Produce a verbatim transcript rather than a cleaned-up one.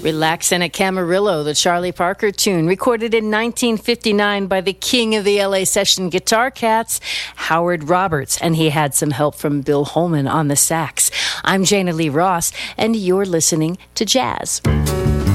Relaxin' at Camarillo, the Charlie Parker tune, recorded in nineteen fifty-nine by the king of the L A session guitar cats, Howard Roberts, and he had some help from Bill Holman on the sax. I'm Jana Lee Ross, and you're listening to Jazz.